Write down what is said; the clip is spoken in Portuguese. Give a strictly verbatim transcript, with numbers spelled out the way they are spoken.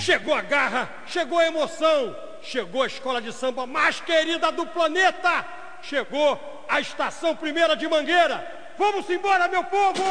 Chegou a garra, chegou a emoção, chegou a escola de samba mais querida do planeta, chegou a Estação Primeira de Mangueira. Vamos embora, meu povo!